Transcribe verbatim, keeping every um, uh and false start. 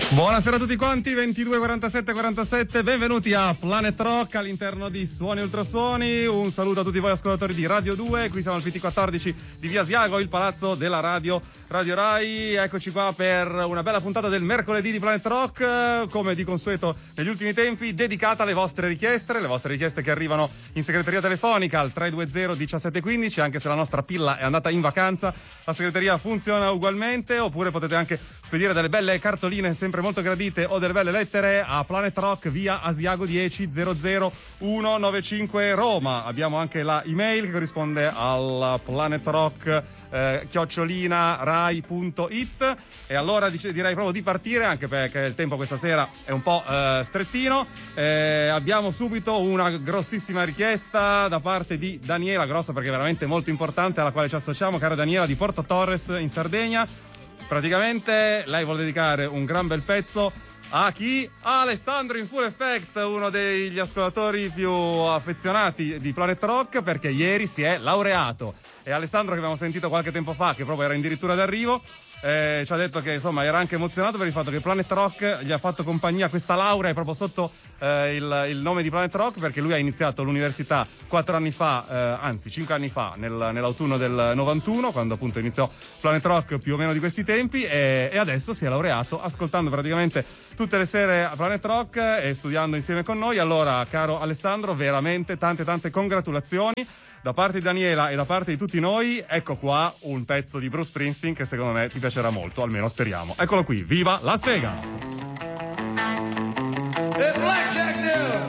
Buonasera a tutti quanti, ventidue quarantasette quarantasette, benvenuti a Planet Rock all'interno di Suoni e Ultrasuoni. Un saluto a tutti voi ascoltatori di Radio due, qui siamo al P T quattordici di Via Asiago, il palazzo della radio, Radio Rai. Eccoci qua per una bella puntata del mercoledì di Planet Rock, come di consueto negli ultimi tempi, dedicata alle vostre richieste, le vostre richieste che arrivano in segreteria telefonica al tre due zero diciassette quindici, anche se la nostra pilla è andata in vacanza, la segreteria funziona ugualmente, oppure potete anche spedire delle belle cartoline sempre molto gradite o delle belle lettere a Planet Rock, via Asiago dieci zero zero uno nove cinque Roma. Abbiamo anche la email che corrisponde al Planet Rock eh, chiocciolina rai punto it. E allora dice, direi proprio di partire, anche perché il tempo questa sera è un po' eh, strettino. Eh, abbiamo subito una grossissima richiesta da parte di Daniela, grossa perché è veramente molto importante, alla quale ci associamo, cara Daniela di Porto Torres in Sardegna. Praticamente lei vuole dedicare un gran bel pezzo a chi? A Alessandro in Full Effect, uno degli ascoltatori più affezionati di Planet Rock, perché ieri si è laureato. E Alessandro, che abbiamo sentito qualche tempo fa, che proprio era addirittura d'arrivo, eh, ci ha detto che insomma era anche emozionato per il fatto che Planet Rock gli ha fatto compagnia. Questa laurea è proprio sotto eh, il, il nome di Planet Rock, perché lui ha iniziato l'università quattro anni fa, eh, anzi cinque anni fa, nel, nell'autunno del novantuno, quando appunto iniziò Planet Rock, più o meno di questi tempi, e, e adesso si è laureato ascoltando praticamente tutte le sere a Planet Rock e studiando insieme con noi. Allora, caro Alessandro, veramente tante tante congratulazioni da parte di Daniela e da parte di tutti noi. Ecco qua un pezzo di Bruce Springsteen che secondo me ti piacerà molto, almeno speriamo. Eccolo qui, viva Las Vegas! It's Blackjack Dealer!